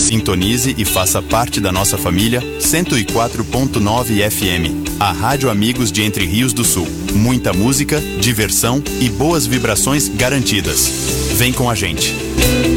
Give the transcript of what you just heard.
Sintonize e faça parte da nossa família 104.9 FM, a Rádio Amigos de Entre Rios do Sul. Muita música, diversão e boas vibrações garantidas. Vem com a gente.